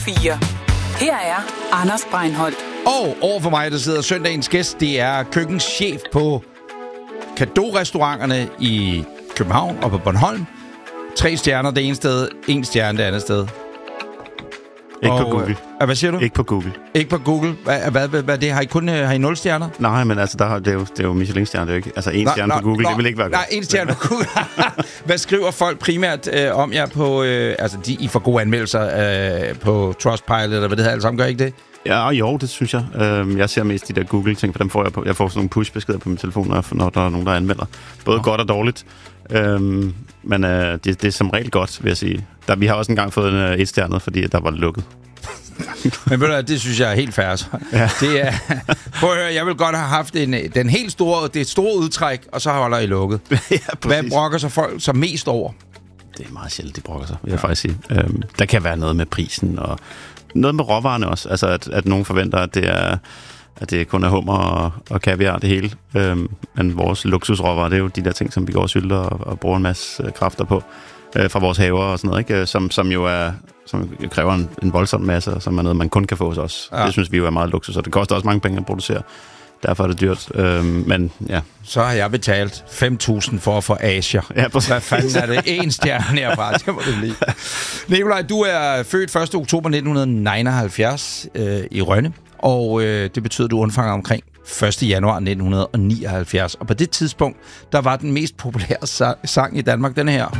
4. Her er Anders Breinholt. Og overfor mig, der sidder søndagens gæst, det er køkkenschef på Cadeau-restauranterne i København og på Bornholm. 3 stjerner det ene sted, 1 stjerne det andet sted. Ikke på Google. Hvad siger du? Ikke på Google. Ikke på Google. Hvad det? Har I 0 stjerner? Nej, men altså, det er jo Michelin-stjerner, det er jo ikke. Altså, 1 stjerne på Google, det vil ikke være godt. Nej, 1 stjerne på Google. Hvad skriver folk primært om jer på... altså, I får gode anmeldelser på Trustpilot, eller hvad det hedder, alle sammen, gør ikke det? Ja, jo, det synes jeg. Jeg ser mest de der Google-ting, for dem får jeg på. Jeg får sådan nogle push-beskeder på min telefon, når der er nogen, der anmelder. Både godt og dårligt. Men det er som regel godt, vil jeg sige. Vi har også engang fået en 1-stjernet, fordi der var lukket. Men ved du, det synes jeg er helt fair. Ja. Det er, prøv at høre, jeg vil godt have haft den helt store udtræk, og så holder I lukket. Ja, hvad brokker sig folk så mest over? Det er meget sjældent, de brokker sig, vil jeg faktisk sige. Der kan være noget med prisen, og noget med råvarerne også. Altså, at nogen forventer, at det kun er hummer og kaviar, det hele. Men vores luksusråvarer, det er jo de der ting, som vi går og sylter og bruger en masse kræfter på fra vores haver og sådan noget, ikke? Som jo kræver en voldsom masse, som er noget, man kun kan få hos os. Ja. Det synes vi jo er meget luksus, og det koster også mange penge at producere. Derfor er det dyrt. Men ja. Så har jeg betalt 5.000 for at få Asia. Ja, hvad fanden er det? 1 stjerne herfra. Det må det blive. Nikolaj, du er født 1. oktober 1979 i Rønne, og det betyder, at du undfanger omkring 1. januar 1979. Og på det tidspunkt, der var den mest populære sang i Danmark, den her.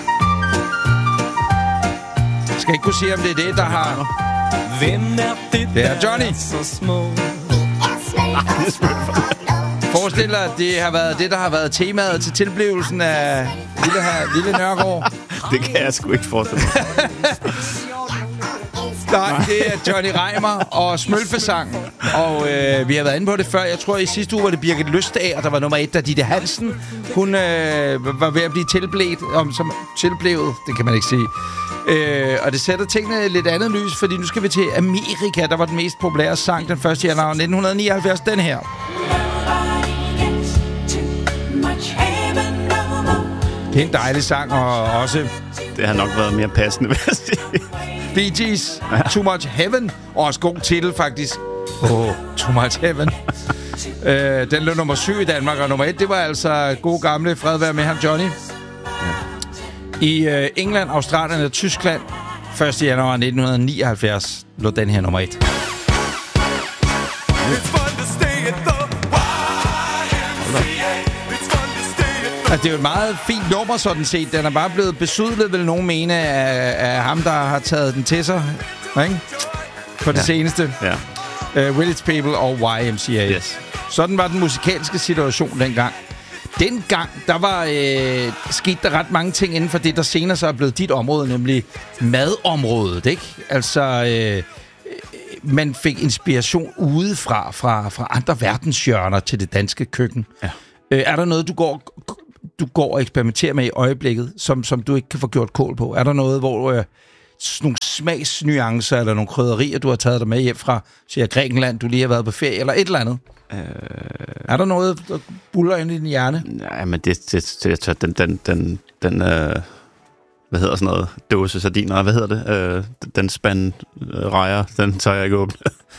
Jeg skal ikke kunne sige, om det er det, der har... Hvem er det er Johnny. Så små? Forestil dig, at det har været det, der har været temaet til tilblivelsen af Lille Nørgaard. Det kan jeg sgu ikke forestille mig. Nej, det er Johnny Reimer og Smølfesangen. Og vi har været inde på det før. Jeg tror, i sidste uge var det Birgit Løstager, der var nummer 1, da Ditte Hansen. Hun var ved at blive tilblevet. Tilblevet, det kan man ikke sige. Og det sætter tingene lidt andet lys, fordi nu skal vi til Amerika, der var den mest populære sang den 1. januar 1979, den her. Det er en dejlig sang, og også... Det har nok været mere passende, vil jeg sige. Bee Gees, Too Much Heaven, og også god titel faktisk. Too Much Heaven. Den lå nummer 7 i Danmark, og nummer 1, det var altså god gamle Fred være med ham, Johnny. Ja. I England, Australien og Tyskland 1. januar 1979 lå den her nummer 1. Altså, det er jo et meget fint nummer, sådan set. Den er bare blevet besudlet, vil nogen mene, af ham, der har taget den til sig. Ikke? På det seneste. Ja. Village People og YMCA. Yes. Sådan var den musikalske situation dengang. Dengang, der var sket der ret mange ting inden for det, der senere så er blevet dit område, nemlig madområdet, ikke? Altså, man fik inspiration udefra, fra andre verdenshjørner til det danske køkken. Ja. Er der noget, du går og eksperimenterer med i øjeblikket, som du ikke kan få gjort kål på? Er der noget, hvor nogle smagsnuancer eller nogle krydderier, du har taget dig med hjem fra, siger Grækenland, du lige har været på ferie, eller et eller andet? Er der noget, der buller ind i din hjerne? Nej, men den hvad hedder sådan noget? Dåse sardiner, hvad hedder det? Den spand rejer, den tager jeg ikke åbne.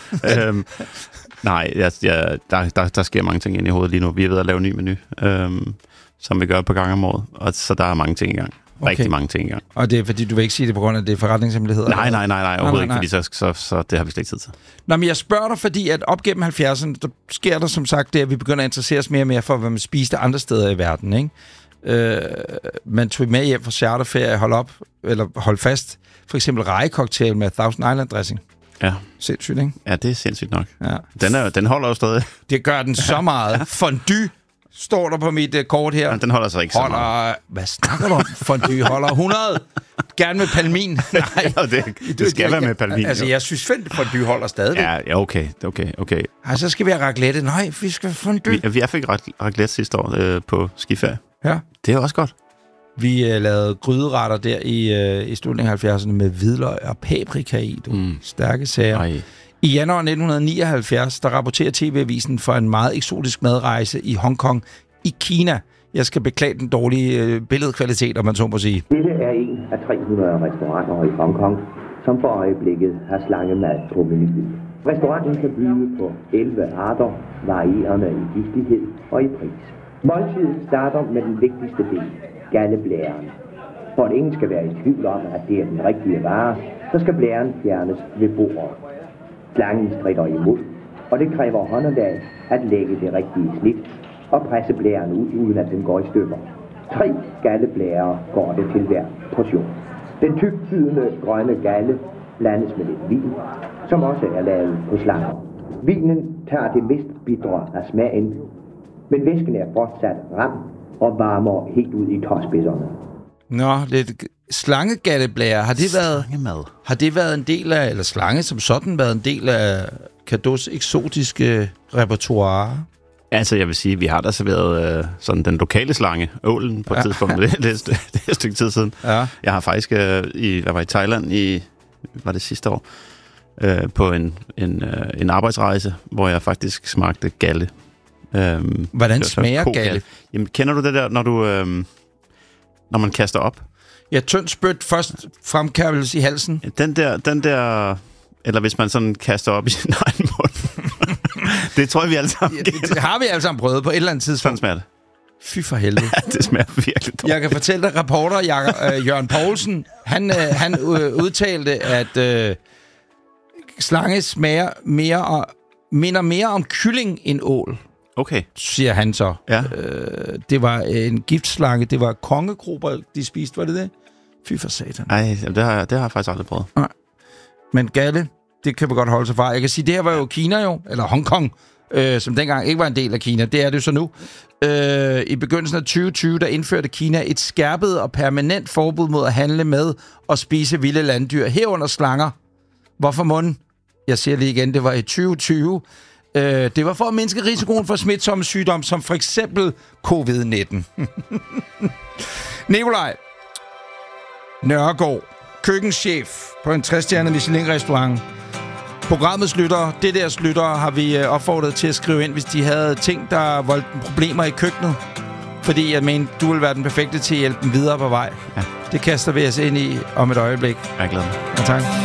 Nej, der sker mange ting ind i hovedet lige nu. Vi er ved at lave en ny menu, som vi gør på gang om året. Og så der er mange ting i gang. Okay. Rigtig mange ting i gang. Og det er fordi, du vil ikke sige det på grund af det forretningshemmeligheder? Nej, overhovedet ikke, fordi så det har vi slet ikke tid til. Nå, men jeg spørger dig, fordi at op gennem 70'erne, der sker der som sagt det, at vi begynder at interessere os mere og mere for, hvad man spiste andre steder i verden, ikke? Man tog med hjem fra charterferie, hold fast, for eksempel rejecocktail med Thousand Island dressing. Ja. Sindssygt, ikke? Ja, det er sindssygt nok. Ja. Den holder jo stadig. Det gør den så meget. Fondue står der på mit kort her. Ja, den holder så ikke så meget. Hvad snakker du om? Fondue holder 100. Gerne med palmin. Nej. Ja, det skal være med palmin. Altså, jeg synes fondue holder stadigvæk. Ja, okay. Ej, så skal vi have raclette. Nej, vi skal have fondue. Vi fik raclette sidste år på skiferie. Ja. Det er også godt. Vi lavede gryderetter der i slutningen af 70'erne med hvidløg og paprika i. Stærke sager. Ej. I januar 1979, der rapporterer TV-avisen for en meget eksotisk madrejse i Hongkong i Kina. Jeg skal beklage den dårlige billedkvalitet, om man så må sige. Dette er en af 300 restauranter i Hongkong, som for øjeblikket har slangemad på menuen. Restauranten kan byde på 11 arter, varierende i giftighed og i pris. Måltidet starter med den vigtigste del, galleblæren. For at ingen skal være i tvivl om, at det er den rigtige vare, så skal blæren fjernes ved bordet. Slangen stritter imod, og det kræver håndelag at lægge det rigtige snit og presse blæren ud, uden at den går i stykker. 3 galleblærer går det til hver portion. Den tykfydende grønne galle blandes med lidt vin, som også er lavet på slanger. Vinen tager det mest bitre af smagen, men væsken er fortsat ram og varmer helt ud i tåspidserne. Nå, lidt slangegalleblære. Har det været en del af, eller slange som sådan, været en del af Cadeaus eksotiske repertoire? Altså, jeg vil sige, vi har da serveret sådan den lokale slange, ålen, på et tidspunkt. Det er et stykke tid siden. Ja. Jeg har faktisk, jeg var i Thailand var det sidste år, på en arbejdsrejse, hvor jeg faktisk smagte galle. Hvordan smager galle? Jamen, kender du det der, når man kaster op? Ja, tynd spyt først fremkærvelse i halsen. Den der, eller hvis man sådan kaster op i sin egen mund. Det tror jeg, vi alle sammen det har vi alle sammen prøvet på et eller andet tidspunkt. Sådan smager det. Fy for helvede. Det smager virkelig dårligt. Jeg kan fortælle dig, reporter Jørgen Poulsen, han udtalte, at slange smager minder mere om kylling end ål. Okay. Siger han så. Ja. Det var en giftslange. Det var kongekrober, de spiste. Var det det? Fy for satan. Nej, det har jeg faktisk aldrig prøvet. Nej. Men galle, det kan man godt holde sig fra. Jeg kan sige, det her var jo Kina jo, eller Hongkong, som dengang ikke var en del af Kina. Det er det jo så nu. I begyndelsen af 2020, der indførte Kina et skærpet og permanent forbud mod at handle med og spise vilde landdyr, herunder slanger. Hvorfor munden? Jeg siger lige igen, det var i 2020. Det var for at mindske risikoen for smitsomme sygdomme, som for eksempel covid-19. Nikolaj Nørgaard, køkkenchef på en 3-stjernet Michelin-restaurant. Programmets lyttere, DDR's lyttere, har vi opfordret til at skrive ind, hvis de havde ting, der voldte problemer i køkkenet. Fordi jeg mener, du vil være den perfekte til at hjælpe dem videre på vej. Ja. Det kaster vi os ind i om et øjeblik. Jeg er glad. Ja, tak.